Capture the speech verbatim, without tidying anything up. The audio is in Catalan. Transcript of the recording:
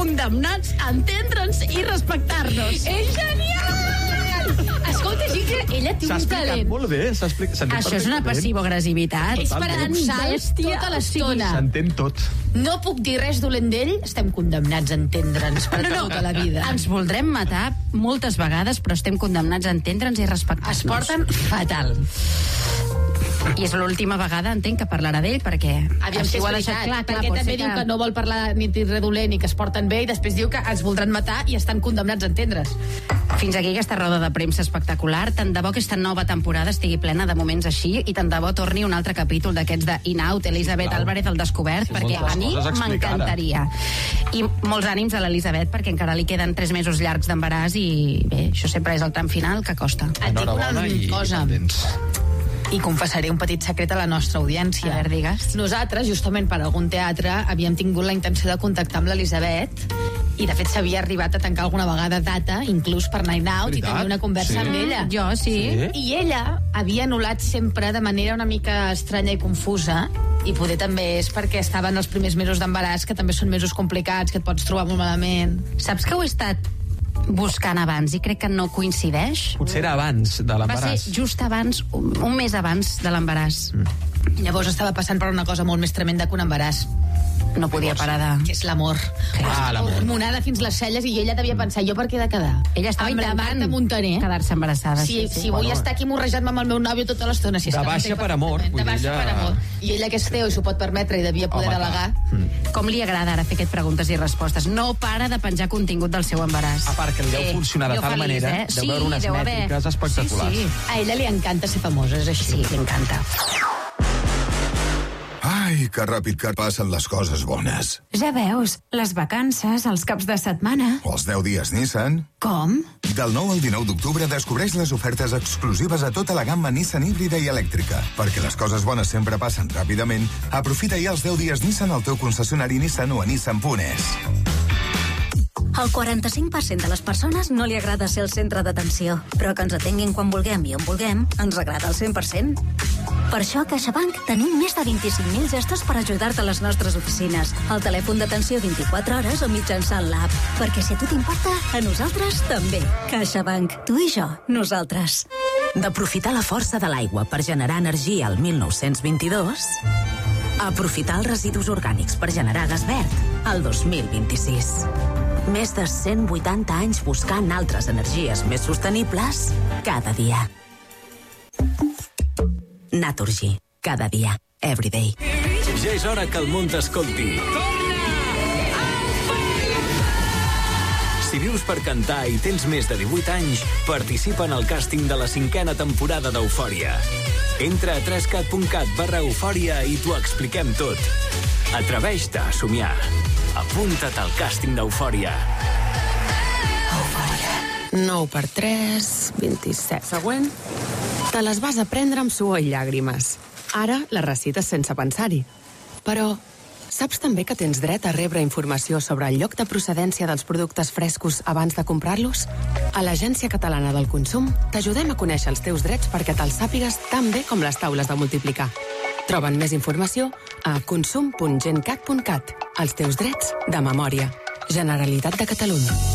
condemnats a entendre'ns i respectar-nos. És genial! Escolta, sí que ella té S'ha un explicat talent. molt bé, s'ha explicat... s'entén Això és una perfectament. passivo-agressivitat. És Totalment. paradoxal tota l'estona. S'entén tot. No puc dir res dolent d'ell, estem condemnats a entendre'ns per No, no, tota la vida. ens voldrem matar moltes vegades, però estem condemnats a entendre'ns i respectar-nos. Es porten fatal. I és l'última vegada, entenc, que parlarà d'ell, perquè Aviam així si és ho ha deixat veritat, clar. clar perquè pot també ser diu que no vol parlar ni dir res dolent i que es porten bé, i després diu que ens voldran matar i estan condemnats a entendre's. Fins aquí aquesta roda de premsa espectacular. Tant de bo aquesta nova temporada estigui plena de moments així i tant de bo torni un altre capítol d'aquests de In Out, Elisabet Clar. Álvarez al descobert, Sí, perquè moltes a mi coses a explicar, m'encantaria. I molts ànims a l'Elisabet, perquè encara li queden tres mesos llargs d'embaràs i bé, això sempre és el tram final que costa. Et dic una Enhorabona i cosa, pendents. i confessaré un petit secret a la nostra audiència. A veure, digues. Nosaltres, justament per algun teatre, havíem tingut la intenció de contactar amb l'Elisabet i, de fet, s'havia arribat a tancar alguna vegada data, inclús per Night Out, Veritat? i tenir una conversa Sí? amb ella. Jo, sí. Sí? I ella havia anul·lat sempre de manera una mica estranya i confusa, i poder també és perquè estaven els primers mesos d'embaràs, que també són mesos complicats, que et pots trobar molt malament. Saps que ho he estat buscant abans i crec que no coincideix? Potser era abans de Va l'embaràs. ser just abans, un, un mes abans de l'embaràs. Mm. Llavors estava passant per una cosa molt més tremenda que un embaràs, No podia parar de... que és l'amor. Ah, l'amor. Hormonada fins les celles, i ella devia pensar, jo per què he de quedar? Ella estava amb la intentant Marta Montaner. quedar-se embarassada. Si, si vull Bueno. estar aquí morrejant-me amb el meu nòvio tota l'estona. Si és De que baixa l'entenc per amor, perfectament. vull De dir, baixa ella- per amor. I ella, que és teu i s'ho pot permetre i devia poder Home, delegar. Com li agrada ara fer aquest preguntes i respostes. No para de penjar contingut del seu embaràs. A part que li deu funcionar de jo tal feliç, manera, eh? deu sí, veure unes deu haver. mètriques espectaculars. Sí, sí. A ella li encanta ser famosa, és així. Sí, li encanta. Ai, que ràpid que passen les coses bones. Ja veus, les vacances, els caps de setmana... O els deu dies Nissan. Com? Del nou al dinou d'octubre descobreix les ofertes exclusives a tota la gamma Nissan híbrida i elèctrica. Perquè les coses bones sempre passen ràpidament, aprofita ja els deu dies Nissan al teu concessionari Nissan o a nissan punt es. Al quaranta-cinc per cent de les persones no li agrada ser el centre d'atenció, però que ens atenguin quan vulguem i on vulguem ens agrada al cent per cent. Per això a CaixaBank tenim més de vint-i-cinc mil gestos per ajudar-te a les nostres oficines, al telèfon d'atenció vint-i-quatre hores o mitjançant l'app. Perquè si a tu t'importa, a nosaltres també. CaixaBank. Tu i jo. Nosaltres. D'aprofitar la força de l'aigua per generar energia al mil nou-cents vint-i-dos, a aprofitar els residus orgànics per generar gas verd al dos mil vint-i-sis. Més de cent vuitanta anys buscant altres energies més sostenibles cada dia. Naturgy. Cada dia. Every day. Ja és hora que el món t'escolti. Si vius per cantar i tens més de divuit anys, participa en el càsting de la cinquena temporada d'Eufòria. Entra a tres cat punt cat barra eufòria i t'ho expliquem tot. Atreveix-te a somiar. Apunta't al càsting d'Eufòria. nou per tres, vint-i-set. Següent. Te les vas aprendre amb suor i llàgrimes. Ara les recites sense pensar-hi. Però saps també que tens dret a rebre informació sobre el lloc de procedència dels productes frescos abans de comprar-los? A l'Agència Catalana del Consum t'ajudem a conèixer els teus drets perquè te'ls sàpigues tan bé com les taules de multiplicar. Troben més informació a consum punt gencat punt cat. Els teus drets de memòria. Generalitat de Catalunya.